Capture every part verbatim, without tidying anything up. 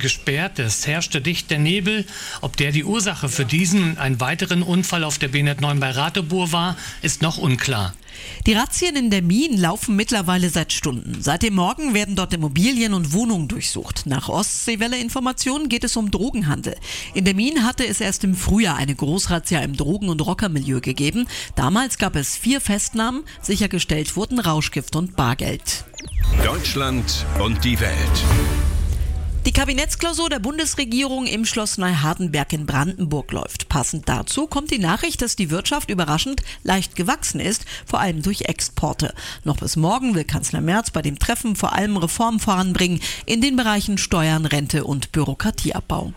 gesperrt. Es herrschte dichter Nebel. Ob der die Ursache für diesen und einen weiteren Unfall auf der B hundertneun bei Ratibor war, ist noch unklar. Die Razzien in der Mien laufen mittlerweile seit Stunden. Seit dem Morgen werden dort Immobilien und Wohnungen durchsucht. Nach Ostseewelle-Informationen geht es um Drogenhandel. In der Mien hatte es erst im Frühjahr eine Großrazzia im Drogen- und Rockermilieu gegeben. Damals gab es vier Festnahmen. Sichergestellt wurden Rauschgift und Bargeld. Deutschland und die Welt. Die Kabinettsklausur der Bundesregierung im Schloss Neuhardenberg in Brandenburg läuft. Passend dazu kommt die Nachricht, dass die Wirtschaft überraschend leicht gewachsen ist, vor allem durch Exporte. Noch bis morgen will Kanzler Merz bei dem Treffen vor allem Reformen voranbringen in den Bereichen Steuern, Rente und Bürokratieabbau.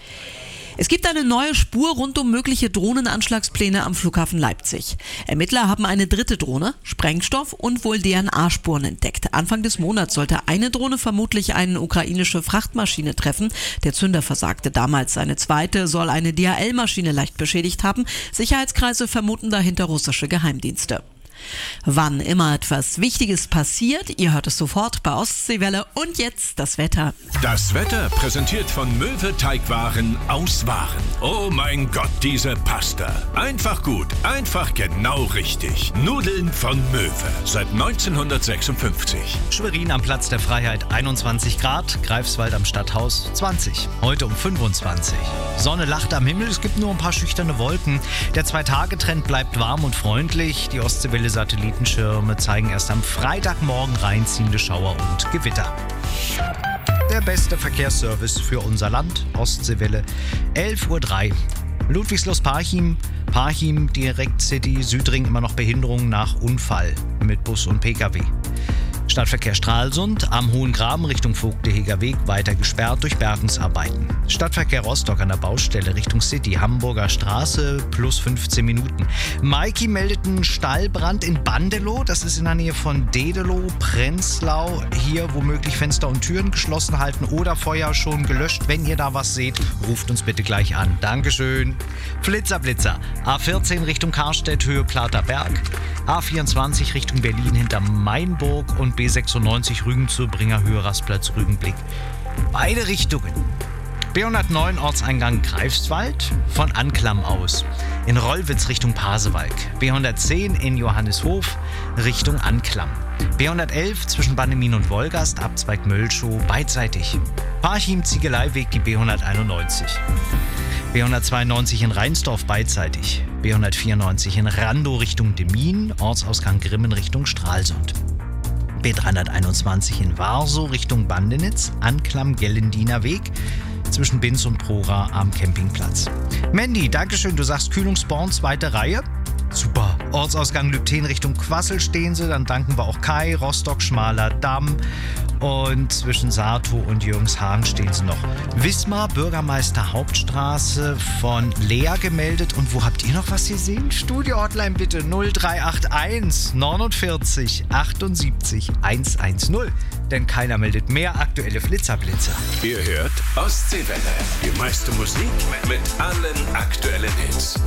Es gibt eine neue Spur rund um mögliche Drohnenanschlagspläne am Flughafen Leipzig. Ermittler haben eine dritte Drohne, Sprengstoff und wohl D N A-Spuren entdeckt. Anfang des Monats sollte eine Drohne vermutlich eine ukrainische Frachtmaschine treffen. Der Zünder versagte damals. Eine zweite soll eine D H L-Maschine leicht beschädigt haben. Sicherheitskreise vermuten dahinter russische Geheimdienste. Wann immer etwas Wichtiges passiert, ihr hört es sofort bei Ostseewelle. Und jetzt das Wetter. Das Wetter präsentiert von Möwe Teigwaren aus Waren. Oh mein Gott, diese Pasta. Einfach gut, einfach genau richtig. Nudeln von Möwe. Seit neunzehnhundertsechsundfünfzig. Schwerin am Platz der Freiheit einundzwanzig Grad, Greifswald am Stadthaus zwanzig. Heute um fünfundzwanzig. Sonne lacht am Himmel, es gibt nur ein paar schüchterne Wolken. Der Zwei-Tage-Trend bleibt warm und freundlich. Die Ostseewelle-Satellitenschirme zeigen erst am Freitagmorgen reinziehende Schauer und Gewitter. Der beste Verkehrsservice für unser Land, Ostseewelle, elf Uhr drei. Ludwigslust-Parchim, Parchim direkt City, Südring immer noch Behinderung nach Unfall mit Bus und Pkw. Stadtverkehr Stralsund am Hohen Graben Richtung Vogteheger Weg weiter gesperrt durch Bergungsarbeiten. Stadtverkehr Rostock an der Baustelle Richtung City, Hamburger Straße plus fünfzehn Minuten. Maiki meldet einen Stallbrand in Bandelow, das ist in der Nähe von Dedelow, Prenzlau. Hier womöglich Fenster und Türen geschlossen halten oder Feuer schon gelöscht. Wenn ihr da was seht, ruft uns bitte gleich an. Dankeschön. Flitzer, Blitzer. A vierzehn Richtung Karstedt, Höhe Platerberg. A vierundzwanzig Richtung Berlin hinter Mainburg und B sechsundneunzig Rügen zur Bringer Höhe Rastplatz Rügenblick. Beide Richtungen. B hundertneun Ortseingang Greifswald von Anklam aus. In Rollwitz Richtung Pasewalk. B hundertzehn in Johannishof Richtung Anklam. B hundertelf zwischen Bannemin und Wolgast, Abzweig Mölschow, beidseitig. Parchim Ziegeleiweg die B hunderteinundneunzig. B hundertzweiundneunzig in Rheinsdorf beidseitig. B hundertvierundneunzig in Randow Richtung Demmin, Ortsausgang Grimmen Richtung Stralsund. B dreihunderteinundzwanzig in Warsow Richtung Bandenitz, Anklam Gellendiner Weg, zwischen Binz und Prora am Campingplatz. Mandy, Dankeschön, du sagst Kühlungsborn, zweite Reihe. Super. Ortsausgang Lübten Richtung Quassel stehen sie. Dann danken wir auch Kai, Rostock, Schmaler Damm. Und zwischen Saartow und Jürgenshagen stehen sie noch. Wismar, Bürgermeister Hauptstraße von Lea gemeldet. Und wo habt ihr noch was gesehen? Studio-Hotline bitte null drei acht eins neunundvierzig achtundsiebzig hundertzehn. Denn keiner meldet mehr aktuelle Flitzerblitzer. Ihr hört Ostseewelle. Die meiste Musik mit allen aktuellen Hits.